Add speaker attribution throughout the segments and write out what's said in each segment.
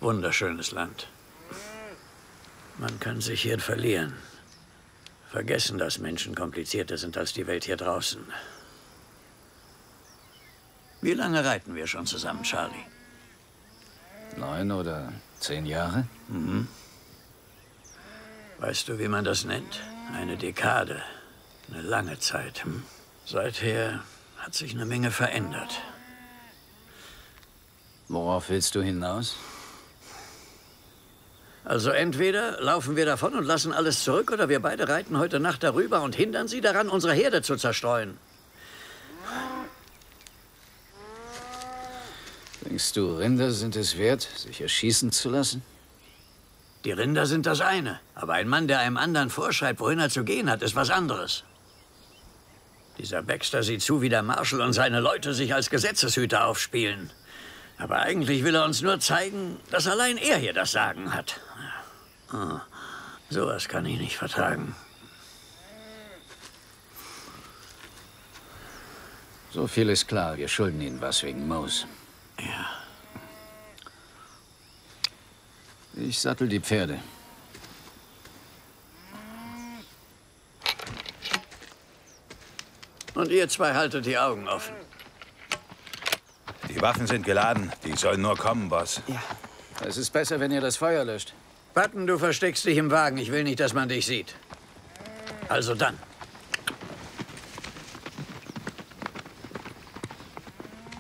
Speaker 1: Wunderschönes Land. Man kann sich hier verlieren. Vergessen, dass Menschen komplizierter sind als die Welt hier draußen. Wie lange reiten wir schon zusammen, Charlie?
Speaker 2: 9 oder 10 Jahre?
Speaker 1: Mhm. Weißt du, wie man das nennt? Eine Dekade. Eine lange Zeit. Seither hat sich eine Menge verändert.
Speaker 2: Worauf willst du hinaus?
Speaker 1: Also entweder laufen wir davon und lassen alles zurück, oder wir beide reiten heute Nacht darüber und hindern sie daran, unsere Herde zu zerstreuen.
Speaker 2: Denkst du, Rinder sind es wert, sich erschießen zu lassen?
Speaker 1: Die Rinder sind das eine. Aber ein Mann, der einem anderen vorschreibt, wohin er zu gehen hat, ist was anderes. Dieser Baxter sieht zu, wie der Marshal und seine Leute sich als Gesetzeshüter aufspielen. Aber eigentlich will er uns nur zeigen, dass allein er hier das Sagen hat. Oh, sowas kann ich nicht vertragen.
Speaker 2: So viel ist klar, wir schulden ihnen was wegen Mose.
Speaker 1: Ja.
Speaker 2: Ich sattel die Pferde.
Speaker 1: Und ihr zwei haltet die Augen offen.
Speaker 3: Die Waffen sind geladen. Die sollen nur kommen, Boss.
Speaker 2: Ja. Es ist besser, wenn ihr das Feuer löscht.
Speaker 1: Button, du versteckst dich im Wagen. Ich will nicht, dass man dich sieht. Also dann.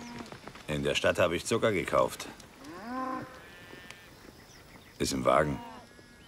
Speaker 3: In der Stadt habe ich Zucker gekauft. Ist im Wagen.